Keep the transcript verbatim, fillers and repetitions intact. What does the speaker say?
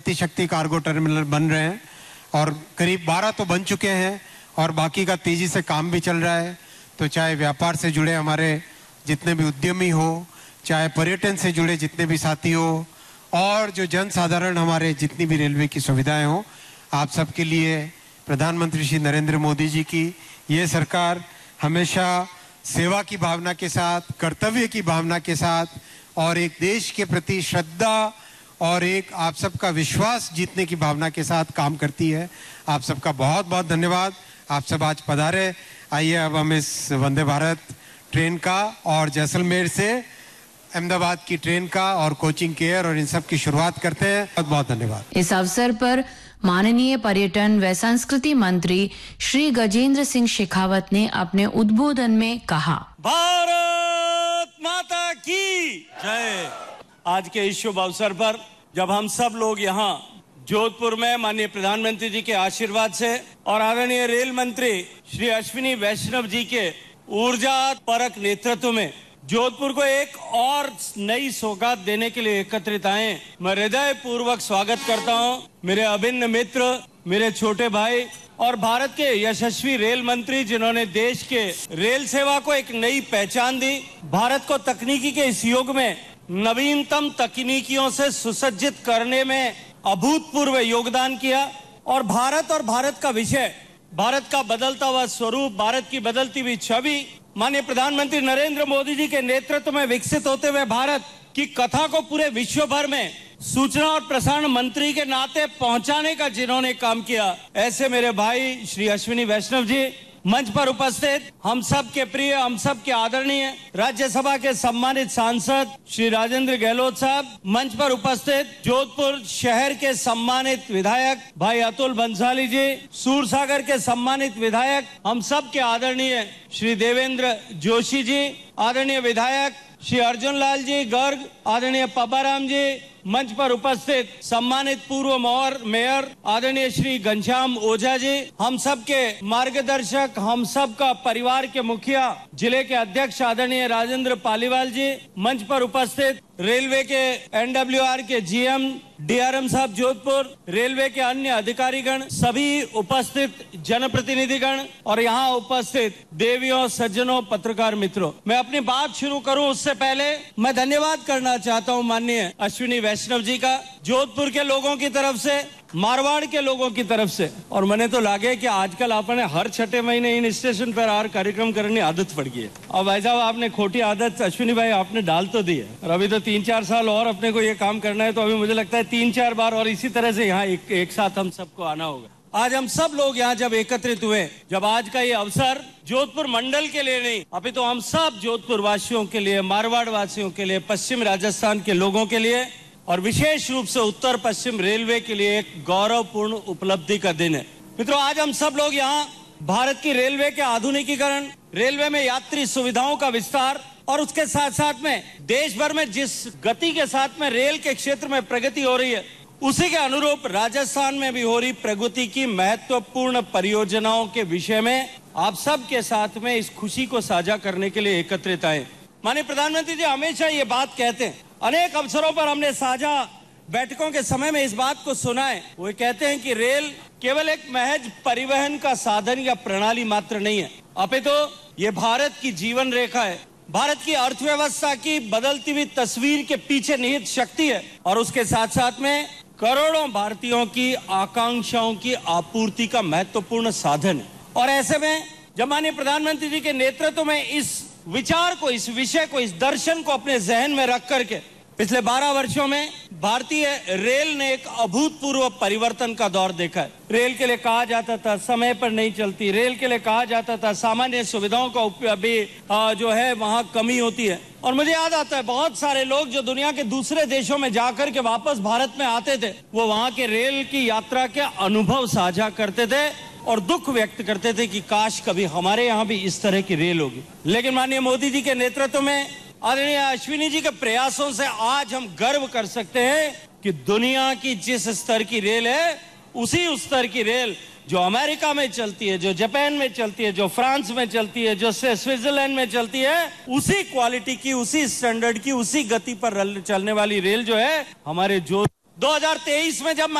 क्रांति शक्ति cargo terminal बन रहे हैं और करीब बारह तो बन चुके हैं और बाकी का तेजी से काम भी चल रहा है। तो चाहे व्यापार से जुड़े हमारे जितने भी उद्यमी हो, चाहे पर्यटन से जुड़े जितने भी साथी हो, और जो जन साधारण हमारे जितनी भी रेलवे की सुविधाएं हो, आप सबके लिए प्रधानमंत्री श्री नरेंद्र मोदी जी की ये सरकार हमेशा सेवा की भावना के साथ, कर्तव्य की भावना के साथ और एक देश के प्रति श्रद्धा और एक आप सबका विश्वास जीतने की भावना के साथ काम करती है। आप सबका बहुत बहुत धन्यवाद। आप सब आज पधारे। आइए अब हम इस वंदे भारत ट्रेन का और जैसलमेर से अहमदाबाद की ट्रेन का और कोचिंग केयर और इन सब की शुरुआत करते हैं। बहुत बहुत धन्यवाद। इस अवसर पर माननीय पर्यटन व संस्कृति मंत्री श्री गजेंद्र सिंह शेखावत ने अपने उद्बोधन में कहा, भारत माता की जय। आज के इस शुभ अवसर पर जब हम सब लोग यहाँ जोधपुर में माननीय प्रधानमंत्री जी के आशीर्वाद से और आदरणीय रेल मंत्री श्री अश्विनी वैष्णव जी के ऊर्जा परक नेतृत्व में जोधपुर को एक और नई सौगात देने के लिए एकत्रित आए, मैं हृदय पूर्वक स्वागत करता हूं मेरे अभिन्न मित्र, मेरे छोटे भाई और भारत के यशस्वी रेल मंत्री जिन्होंने देश के रेल सेवा को एक नई पहचान दी, भारत को तकनीकी के इस युग में नवीनतम तकनीकियों से सुसज्जित करने में अभूतपूर्व योगदान किया और भारत और भारत का विषय, भारत का बदलता हुआ स्वरूप, भारत की बदलती हुई छवि माननीय प्रधानमंत्री नरेंद्र मोदी जी के नेतृत्व में विकसित होते हुए भारत की कथा को पूरे विश्व भर में सूचना और प्रसारण मंत्री के नाते पहुंचाने का जिन्होंने काम किया, ऐसे मेरे भाई श्री अश्विनी वैष्णव जी मंच पर उपस्थित हम सब के प्रिय, हम सब के आदरणीय राज्यसभा के सम्मानित सांसद श्री राजेंद्र गहलोत साहब, मंच पर उपस्थित जोधपुर शहर के सम्मानित विधायक भाई अतुल बंसाली जी, सूरसागर के सम्मानित विधायक हम सब के आदरणीय श्री देवेंद्र जोशी जी, आदरणीय विधायक श्री अर्जुन लाल जी गर्ग, आदरणीय पब्बाराम जी, मंच पर उपस्थित सम्मानित पूर्व मेयर मेयर आदरणीय श्री घनश्याम ओझा जी, हम सब के मार्गदर्शक, हम सब का परिवार के मुखिया जिले के अध्यक्ष आदरणीय राजेंद्र पालीवाल जी, मंच पर उपस्थित रेलवे के एनडब्ल्यूआर के जीएम डीआरएम साहब जोधपुर, रेलवे के अन्य अधिकारीगण, सभी उपस्थित जनप्रतिनिधिगण और यहाँ उपस्थित देवियों, सज्जनों, पत्रकार मित्रों, मैं अपनी बात शुरू करूं उससे पहले मैं धन्यवाद करना चाहता हूं माननीय अश्विनी वैष्णव जी का, जोधपुर के लोगों की तरफ से, मारवाड़ के लोगों की तरफ से। और मैंने तो लागे कि आजकल आपने हर छठे महीने इन स्टेशन पर आर कार्यक्रम करने की आदत पड़ गई है। और भाई साहब आपने खोटी आदत अश्विनी भाई आपने डाल तो दी है और अभी तो तीन चार साल और अपने को ये काम करना है, तो अभी मुझे लगता है तीन चार बार और इसी तरह से यहाँ एक, एक साथ हम सबको आना होगा। आज हम सब लोग यहाँ जब एकत्रित हुए, जब आज का ये अवसर जोधपुर मंडल के लिए नहीं, अभी तो हम सब जोधपुर वासियों के लिए, मारवाड़ वासियों के लिए, पश्चिम राजस्थान के लोगों के लिए और विशेष रूप से उत्तर पश्चिम रेलवे के लिए एक गौरवपूर्ण उपलब्धि का दिन है। मित्रों, आज हम सब लोग यहाँ भारत की रेलवे के आधुनिकीकरण, रेलवे में यात्री सुविधाओं का विस्तार और उसके साथ साथ में देश भर में जिस गति के साथ में रेल के क्षेत्र में प्रगति हो रही है, उसी के अनुरूप राजस्थान में भी हो रही प्रगति की महत्वपूर्ण परियोजनाओं के विषय में आप सब के साथ में इस खुशी को साझा करने के लिए एकत्रित आए। माननीय प्रधानमंत्री जी हमेशा ये बात कहते हैं, अनेक अवसरों पर हमने साझा बैठकों के समय में इस बात को सुना है, वो कहते हैं कि रेल केवल एक महज परिवहन का साधन या प्रणाली मात्र नहीं है, अपितु ये भारत की जीवन रेखा है, भारत की अर्थव्यवस्था की बदलती हुई तस्वीर के पीछे निहित शक्ति है और उसके साथ साथ में करोड़ों भारतीयों की आकांक्षाओं की आपूर्ति का महत्वपूर्ण साधन है। और ऐसे में जब माननीय प्रधानमंत्री जी के नेतृत्व में इस विचार को, इस विषय को, इस दर्शन को अपने जहन में रख करके पिछले बारह वर्षों में भारतीय रेल ने एक अभूतपूर्व परिवर्तन का दौर देखा है। रेल के लिए कहा जाता था समय पर नहीं चलती, रेल के लिए कहा जाता था सामान्य सुविधाओं का अभी जो है वहाँ कमी होती है। और मुझे याद आता है बहुत सारे लोग जो दुनिया के दूसरे देशों में जाकर के वापस भारत में आते थे, वो वहाँ के रेल की यात्रा के अनुभव साझा करते थे और दुख व्यक्त करते थे कि काश कभी हमारे यहाँ भी इस तरह की रेल होगी। लेकिन माननीय मोदी जी के नेतृत्व में, आदरणीय अश्विनी जी के प्रयासों से आज हम गर्व कर सकते हैं कि दुनिया की जिस स्तर की रेल है, उसी स्तर की रेल जो अमेरिका में चलती है, जो जापान में चलती है, जो फ्रांस में चलती है, जो स्विट्जरलैंड में चलती है, उसी क्वालिटी की, उसी स्टैंडर्ड की, उसी गति पर चलने वाली रेल जो है हमारे जो दो हज़ार तेईस में जब